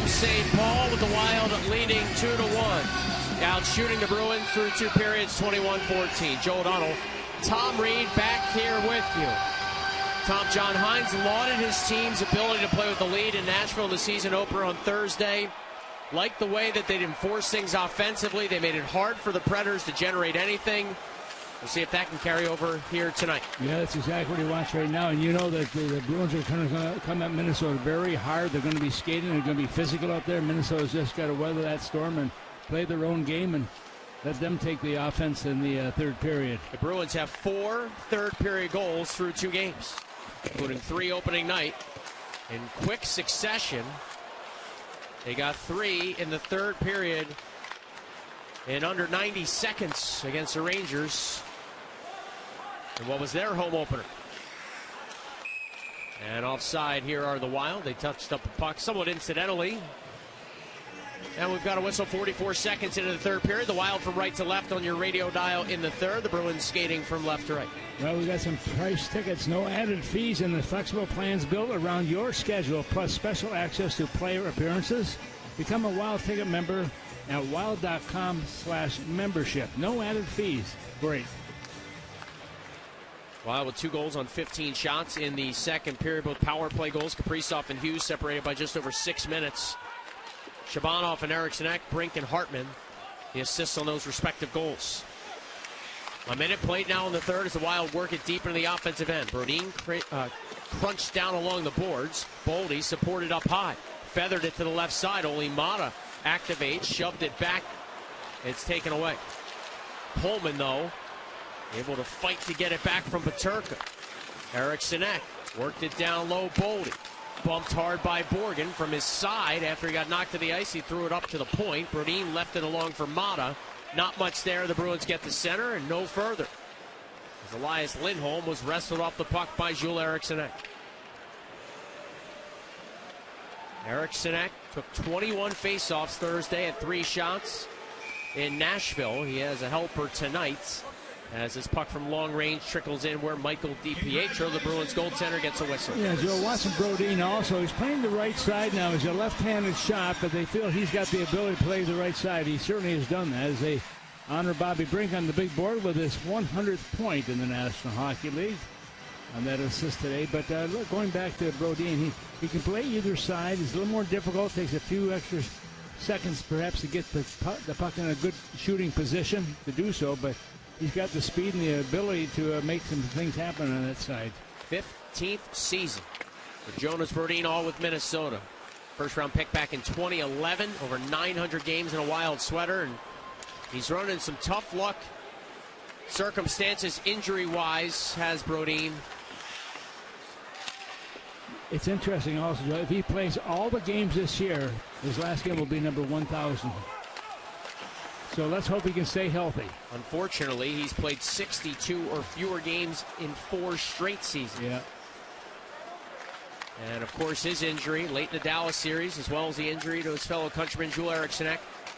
St. Paul with the Wild leading 2-1. Out shooting the Bruins through 2 periods, 21-14. Joe O'Donnell, Tom Reed back here with you. Tom, John Hines lauded his team's ability to play with the lead in Nashville in the season opener on Thursday. Liked the way that they enforced things offensively. They made it hard for the Predators to generate anything. We'll see if that can carry over here tonight. Yeah, that's exactly what he wants right now. And you know that the Bruins are going to come at Minnesota very hard. They're going to be skating. They're going to be physical out there. Minnesota's just got to weather that storm and play their own game and let them take the offense in the third period. The Bruins have 4 third-period goals through 2 games, including 3 opening night. In quick succession, they got 3 in the third period in under 90 seconds against the Rangers in what was their home opener. And offside here are the Wild. They touched up the puck somewhat incidentally. And we've got a whistle 44 seconds into the third period. The Wild from right to left on your radio dial in the third. The Bruins skating from left to right. Well, we got some price tickets, no added fees, and the flexible plans built around your schedule, plus special access to player appearances. Become a Wild ticket member at wild.com/membership. No added fees. Great. Wild with 2 goals on 15 shots in the second period. Both power play goals. Kaprizov and Hughes separated by just over 6 minutes. Shabanov and Eriksson, Brink and Hartman, the assists on those respective goals. A minute played now in the third as the Wild work it deep into the offensive end. Brodin crunched down along the boards. Boldy supported up high. Feathered it to the left side. Only Mata activates, shoved it back. It's taken away. Pullman, though, able to fight to get it back from Peterka. Eriksson worked it down low. Boldy bumped hard by Borgen from his side. After he got knocked to the ice, he threw it up to the point. Brodin left it along for Mata. Not much there. The Bruins get the center and no further, as Elias Lindholm was wrestled off the puck by Joel Eriksson. Eriksson took 21 faceoffs Thursday at 3 shots in Nashville. He has a helper tonight as his puck from long range trickles in where Michael DiPietro, the Bruins goaltender, gets a whistle. Yeah, Joe, watching Brodin also. He's playing the right side now. He's a left-handed shot, but they feel he's got the ability to play the right side. He certainly has done that as they honor Bobby Brink on the big board with his 100th point in the National Hockey League on that assist today. But look, going back to Brodin, he can play either side. It's a little more difficult. Takes a few extra seconds perhaps to get the puck in a good shooting position to do so, but he's got the speed and the ability to make some things happen on that side. 15th season for Jonas Brodin, all with Minnesota. First round pick back in 2011, over 900 games in a Wild sweater, and he's running some tough luck circumstances injury-wise, has Brodin. It's interesting also, Joe, if he plays all the games this year, his last game will be number 1,000. So let's hope he can stay healthy. Unfortunately, he's played 62 or fewer games in 4 straight seasons. Yeah. And, of course, his injury late in the Dallas series, as well as the injury to his fellow countryman, Joel Eriksson,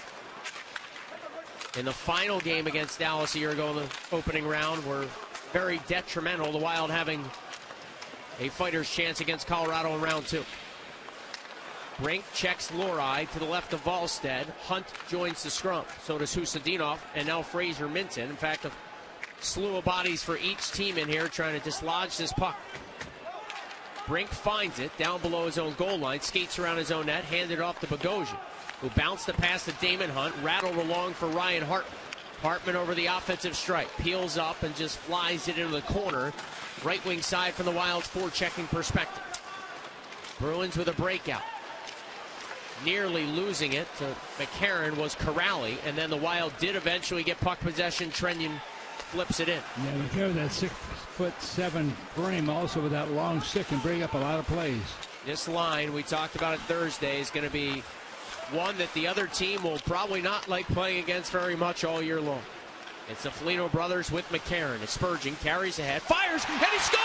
in the final game against Dallas a year ago in the opening round, were very detrimental. The Wild having a fighter's chance against Colorado in round 2. Brink checks Lohrei to the left of Wallstedt. Hunt joins the scrum. So does Husadinov and now Fraser Minton. In fact, a slew of bodies for each team in here trying to dislodge this puck. Brink finds it down below his own goal line, skates around his own net, handed off to Bogosian, who bounced the pass to Damon Hunt, rattled along for Ryan Hartman. Hartman over the offensive stripe, peels up and just flies it into the corner. Right wing side from the Wild's forechecking perspective. Bruins with a breakout. Nearly losing it to McCarron was Corrali, and then the Wild did eventually get puck possession. Trenyon flips it in. Yeah, McCarron, that 6'7" frame also with that long stick can bring up a lot of plays. This line, we talked about it Thursday, is going to be one that the other team will probably not like playing against very much all year long. It's the Foligno brothers with McCarron. It's Spurgeon, carries ahead, fires, and he scores!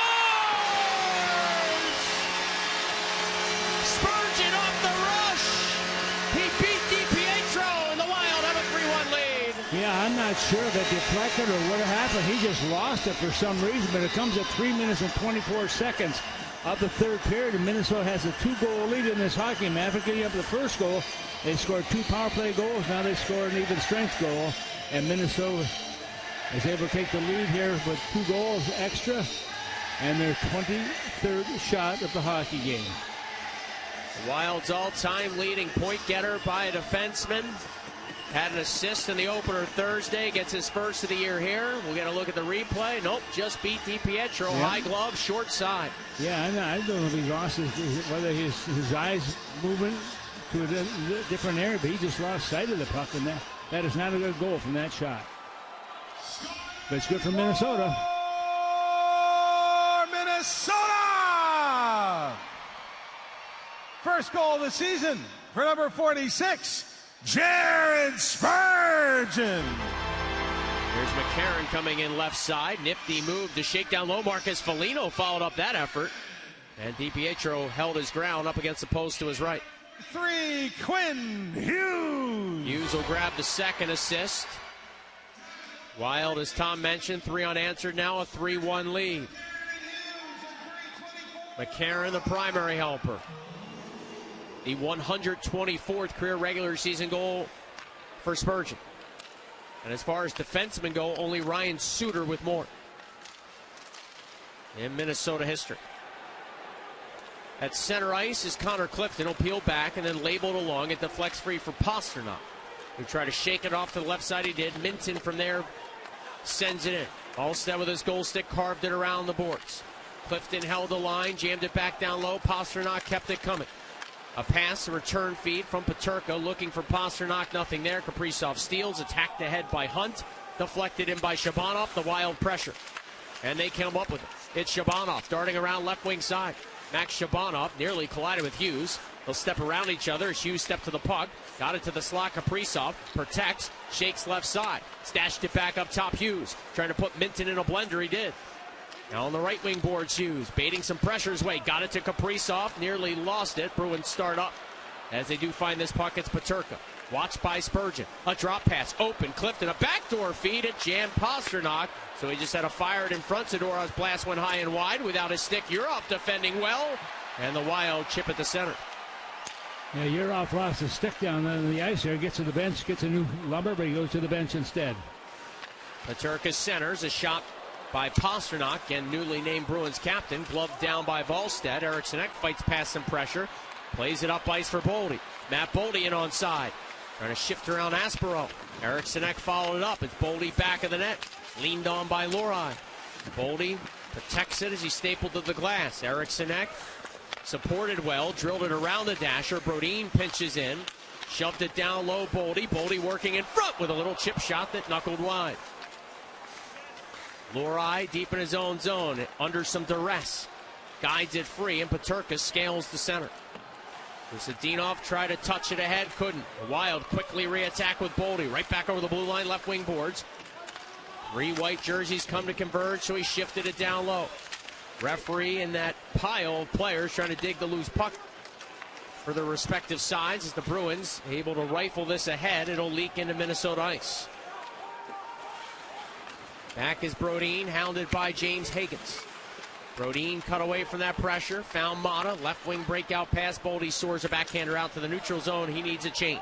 Spurgeon off the rush! He beat DiPietro, and the Wild have a 3-1 lead. Yeah, I'm not sure if it deflected or what happened. He just lost it for some reason, but it comes at 3 minutes and 24 seconds. of the third period, and Minnesota has a 2-goal lead in this hockey game. After getting up the first goal, they scored 2 power play goals. Now they score an even strength goal, and Minnesota is able to take the lead here with 2 goals extra and their 23rd shot of the hockey game. Wild's all-time leading point getter by a defenseman. Had an assist in the opener Thursday. Gets his first of the year here. We'll get a look at the replay. Nope, just beat DiPietro. Yeah. High glove, short side. Yeah, I don't know if he lost whether his eyes moving to a different area, but he just lost sight of the puck, and that is not a good goal from that shot. But it's good for Minnesota. Minnesota! First goal of the season for number 46. Jared Spurgeon. Here's McCarron coming in left side. Nifty move to shake down low. Marcus Foligno followed up that effort. And DiPietro held his ground up against the post to his right. 3, Quinn Hughes. Hughes will grab the second assist. Wild, as Tom mentioned, 3 unanswered now, a 3-1 lead. McCarron, the primary helper. The 124th career regular season goal for Spurgeon. And as far as defensemen go, only Ryan Suter with more in Minnesota history. At center ice is Connor Clifton. He'll peel back and then labeled along. It deflects free for Pastrnak, who tried to shake it off to the left side. He did. Minton from there sends it in. Alstead with his goal stick carved it around the boards. Clifton held the line, jammed it back down low. Pastrnak kept it coming. A pass, a return feed from Peterka, looking for Pastrnak, nothing there. Kaprizov steals, attacked ahead by Hunt, deflected in by Shabanov, the Wild pressure. And they come up with it. It's Shabanov darting around left wing side. Max Shabanov nearly collided with Hughes. They'll step around each other as Hughes stepped to the puck. Got it to the slot. Kaprizov protects, shakes left side. Stashed it back up top. Hughes trying to put Minton in a blender. He did. Now on the right wing boards, Hughes baiting some pressure his way. Got it to Kaprizov. Nearly lost it. Bruins start up. As they do find this puck, it's Peterka. Watched by Spurgeon. A drop pass. Open. Clifton. A backdoor feed. It jammed Pastrnak. So he just had to fire it in front. Zadorov's blast went high and wide without his stick. Yurov defending well. And the Wild chip at the center. Yeah, Yurov lost his stick down on the ice there. Gets to the bench. Gets a new lumber, but he goes to the bench instead. Peterka centers. A shot by Pastrnak, and newly named Bruins captain, gloved down by Volstead. Eriksson Ek fights past some pressure, plays it up ice for Boldy. Matt Boldy in on side, trying to shift around Aspero. Eriksson Ek followed it up. It's Boldy back of the net, leaned on by Lohrei. Boldy protects it as he stapled to the glass. Eriksson Ek supported well, drilled it around the dasher. Brodin pinches in, shoved it down low. Boldy working in front with a little chip shot that knuckled wide. Lohrei deep in his own zone, under some duress. Guides it free, and Peterka scales the center. Zadinov tried to touch it ahead, couldn't. The Wild quickly re-attack with Boldy. Right back over the blue line, left wing boards. 3 white jerseys come to converge, so he shifted it down low. Referee in that pile of players trying to dig the loose puck for their respective sides as the Bruins able to rifle this ahead. It'll leak into Minnesota ice. Back is Brodin, hounded by James Higgins. Brodin cut away from that pressure, found Mata, left wing breakout pass. Boldy soars a backhander out to the neutral zone. He needs a change.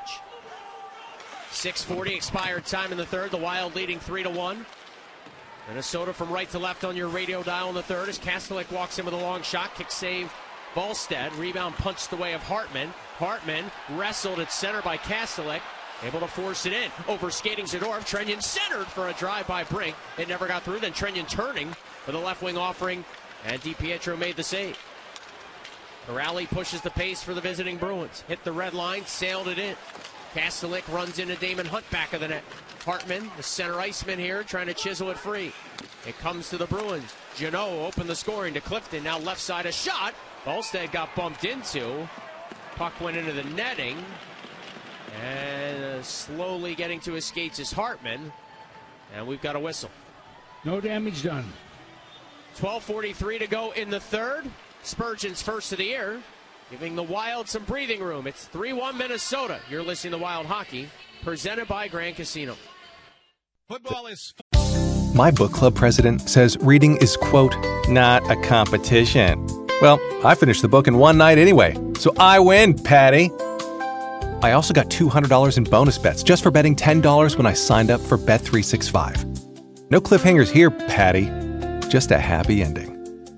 6:40 expired time in the third. The Wild leading 3-1. Minnesota from right to left on your radio dial in the third as Kastelik walks in with a long shot. Kick save Volstead. Rebound punched the way of Hartman. Hartman wrestled at center by Kastelik. Able to force it in. Over skating Zadorov. Trenyon centered for a drive by Brink. It never got through. Then Trenyon turning for the left wing offering. And DiPietro made the save. Corrali pushes the pace for the visiting Bruins. Hit the red line. Sailed it in. Kastelik runs into Damon Hunt back of the net. Hartman, the center iceman here, trying to chisel it free. It comes to the Bruins. Jeannot opened the scoring to Clifton. Now left side a shot. Volstead got bumped into. Puck went into the netting. And slowly getting to his skates is Hartman. And we've got a whistle. No damage done. 12:43 to go in the third. Spurgeon's first of the year, giving the Wild some breathing room. It's 3-1 Minnesota. You're listening to Wild Hockey, presented by Grand Casino. Football is... My book club president says reading is, quote, not a competition. Well, I finished the book in one night anyway, so I win, Patty. I also got $200 in bonus bets just for betting $10 when I signed up for Bet365. No cliffhangers here, Patty. Just a happy ending.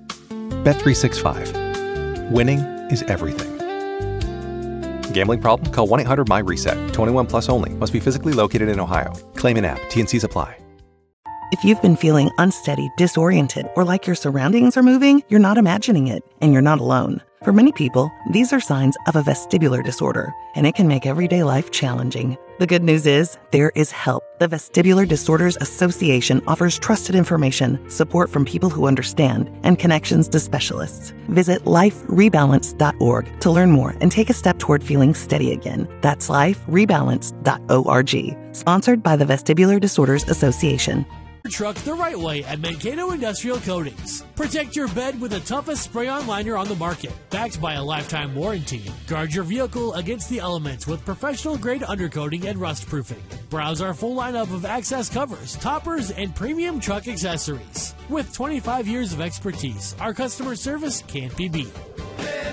Bet365. Winning is everything. Gambling problem? Call 1-800-MY-RESET. 21 plus only. Must be physically located in Ohio. Claim in app. T&Cs apply. If you've been feeling unsteady, disoriented, or like your surroundings are moving, you're not imagining it, and you're not alone. For many people, these are signs of a vestibular disorder, and it can make everyday life challenging. The good news is, there is help. The Vestibular Disorders Association offers trusted information, support from people who understand, and connections to specialists. Visit liferebalance.org to learn more and take a step toward feeling steady again. That's liferebalance.org. Sponsored by the Vestibular Disorders Association. Truck the right way at Mankato Industrial Coatings. Protect your bed with the toughest spray-on liner on the market, backed by a lifetime warranty. Guard your vehicle against the elements with professional-grade undercoating and rust-proofing. Browse our full lineup of access covers, toppers, and premium truck accessories. With 25 years of expertise, our customer service can't be beat.